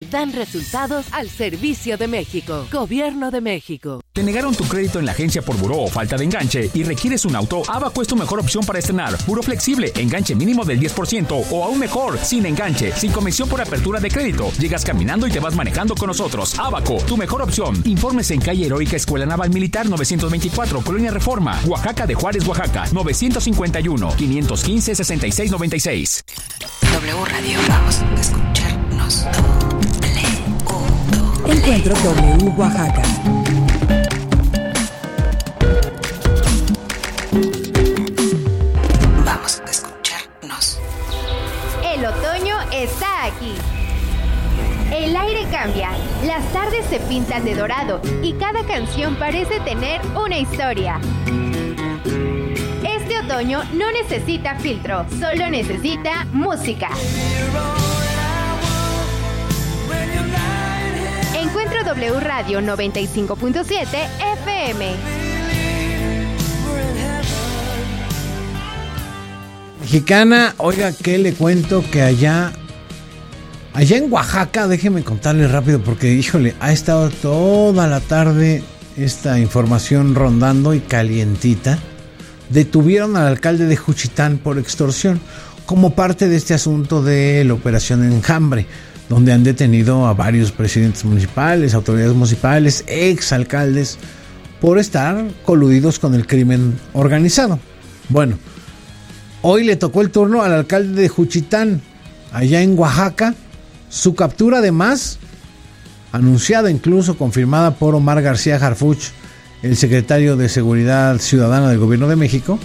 dan resultados al servicio de México. Gobierno de México. ¿Te negaron tu crédito en la agencia por buró o falta de enganche y requieres un auto? Abaco es tu mejor opción para estrenar. Buró flexible, enganche mínimo del 10% o aún mejor, sin enganche, sin comisión por apertura de crédito. Llegas caminando y te vas manejando con nosotros. Abaco, tu mejor opción. Informes en calle Heroica Escuela Naval Militar 924, Colonia Reforma, Oaxaca de Juárez, Oaxaca, 951-515-6696. W Radio, vamos a escucharnos. Encuentro W Oaxaca. Vamos a escucharnos. El otoño está aquí. El aire cambia, las tardes se pintan de dorado y cada canción parece tener una historia. Este otoño no necesita filtro, solo necesita música. Encuentro W Radio 95.7 FM. Mexicana, oiga, ¿qué le cuento? Que allá en Oaxaca, déjeme contarle rápido porque, híjole, ha estado toda la tarde esta información rondando y calientita. Detuvieron al alcalde de Juchitán por extorsión, como parte de este asunto de la operación Enjambre, donde han detenido a varios presidentes municipales, autoridades municipales, exalcaldes, por estar coludidos con el crimen organizado. Bueno, hoy le tocó el turno al alcalde de Juchitán, allá en Oaxaca. Su captura, además, anunciada, incluso confirmada por Omar García Harfuch, el secretario de Seguridad Ciudadana del Gobierno de México.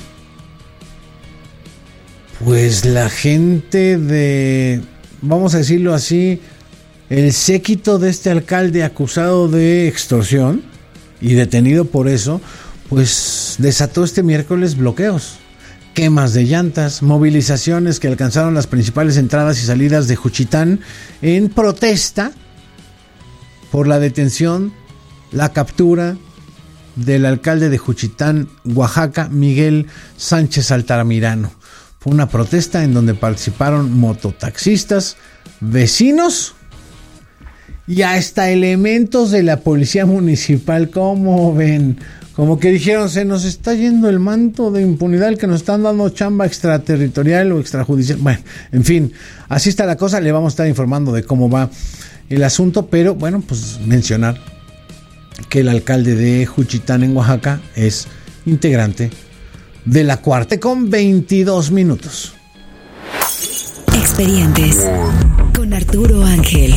Pues la gente de, vamos a decirlo así, el séquito de este alcalde acusado de extorsión y detenido por eso, pues desató este miércoles bloqueos, quemas de llantas, movilizaciones que alcanzaron las principales entradas y salidas de Juchitán en protesta por la detención, la captura del alcalde de Juchitán, Oaxaca, Miguel Sánchez Altamirano. Fue una protesta en donde participaron mototaxistas, vecinos y hasta elementos de la policía municipal. ¿Cómo ven? Como que dijeron, se nos está yendo el manto de impunidad, que nos están dando chamba extraterritorial o extrajudicial. Bueno, en fin, así está la cosa. Le vamos a estar informando de cómo va el asunto, pero bueno, pues mencionar que el alcalde de Juchitán en Oaxaca es integrante de la Cuarta con 22 minutos. Expedientes con Arturo Ángel.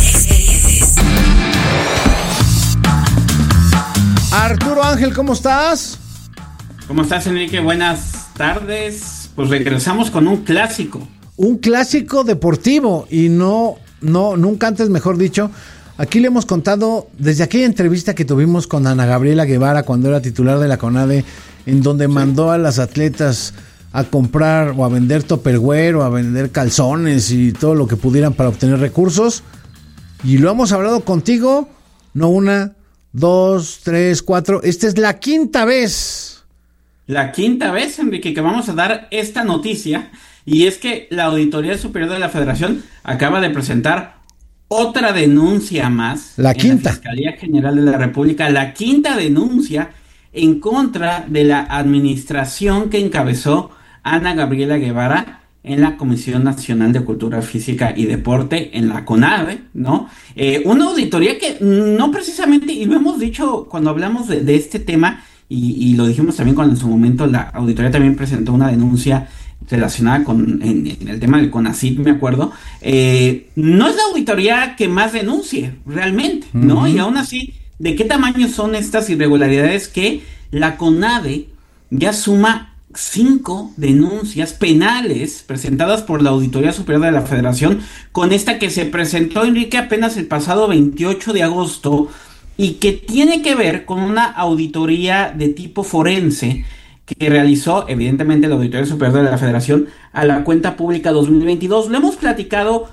Arturo Ángel, ¿cómo estás? ¿Cómo estás, Enrique? Buenas tardes. Pues regresamos con un clásico. Un clásico deportivo y nunca antes, mejor dicho. Aquí le hemos contado desde aquella entrevista que tuvimos con Ana Gabriela Guevara cuando era titular de la CONADE, en donde mandó a las atletas a comprar o a vender tupperware o a vender calzones y todo lo que pudieran para obtener recursos. Y lo hemos hablado contigo, no una, 2, 3, 4. Esta es la quinta vez. La quinta vez, Enrique, que vamos a dar esta noticia. Y es que la Auditoría Superior de la Federación acaba de presentar otra denuncia más. La quinta. En la Fiscalía General de la República. La quinta denuncia en contra de la administración que encabezó Ana Gabriela Guevara en la Comisión Nacional de Cultura Física y Deporte, en la CONADE, ¿no? Una auditoría que no precisamente, y lo hemos dicho cuando hablamos de este tema, y lo dijimos también cuando en su momento la auditoría también presentó una denuncia relacionada con en el tema del CONACYT, me acuerdo. No es la auditoría que más denuncie, realmente, ¿no? Y aún así, ¿de qué tamaño son estas irregularidades que la CONADE ya suma 5 denuncias penales presentadas por la Auditoría Superior de la Federación, con esta que se presentó, Enrique, apenas el pasado 28 de agosto, y que tiene que ver con una auditoría de tipo forense que realizó, evidentemente, la Auditoría Superior de la Federación a la cuenta pública 2022. Lo hemos platicado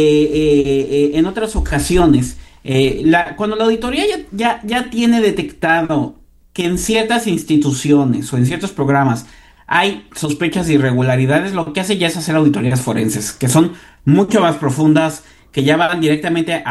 en otras ocasiones. Cuando la auditoría ya tiene detectado que en ciertas instituciones o en ciertos programas hay sospechas de irregularidades, lo que hace ya es hacer auditorías forenses, que son mucho más profundas, que ya van directamente a